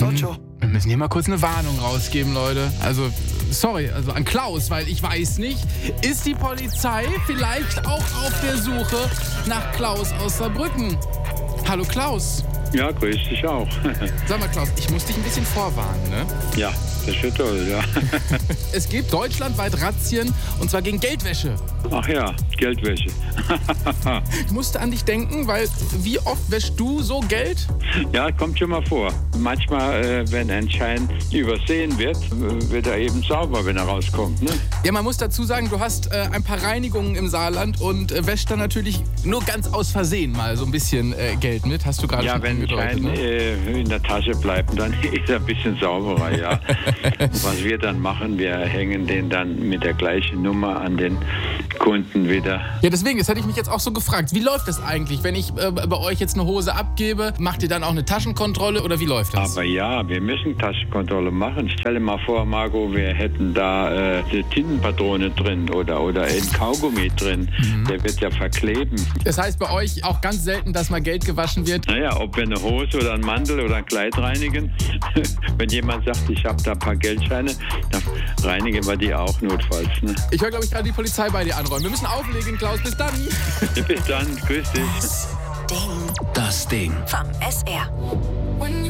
ocho. Wir müssen hier mal kurz eine Warnung rausgeben, Leute. Also, sorry, also an Klaus, weil ich weiß nicht, ist die Polizei vielleicht auch auf der Suche nach Klaus aus Saarbrücken? Hallo Klaus. Ja, grüß dich auch. Sag mal Klaus, ich muss dich ein bisschen vorwarnen, ne? Ja, das ist schon toll, ja. Es gibt deutschlandweit Razzien, und zwar gegen Geldwäsche. Ach ja, Geldwäsche. Ich musste an dich denken, weil wie oft wäschst du so Geld? Ja, kommt schon mal vor. Manchmal, wenn ein Schein übersehen wird, wird er eben sauber, wenn er rauskommt, ne? Ja, man muss dazu sagen, du hast ein paar Reinigungen im Saarland und wäschst dann natürlich nur ganz aus Versehen mal so ein bisschen Geld mit. Hast du gerade Ja, schon wenn ein angedeutet, Schein ne? in der Tasche bleibt, dann ist er ein bisschen sauberer, ja. Was wir dann machen, wir hängen den dann mit der gleichen Nummer an den Kunden wieder. Ja, deswegen, das hätte ich mich jetzt auch so gefragt. Wie läuft das eigentlich, wenn ich bei euch jetzt eine Hose abgebe? Macht ihr dann auch eine Taschenkontrolle oder wie läuft das? Aber ja, wir müssen Taschenkontrolle machen. Stell dir mal vor, Margot, wir hätten da eine Tintenpatrone drin oder ein Kaugummi drin. Der wird ja verkleben. Das heißt bei euch auch ganz selten, dass mal Geld gewaschen wird? Naja, ob wir eine Hose oder einen Mantel oder ein Kleid reinigen. Wenn jemand sagt, ich habe da ein paar Geldscheine, dann reinigen wir die auch notfalls. Ne? Ich höre, glaube ich, gerade die Polizei bei dir anräumen. Wir müssen auflegen, Klaus. Bis dann. Bis dann. Grüß dich. Das Ding vom SR.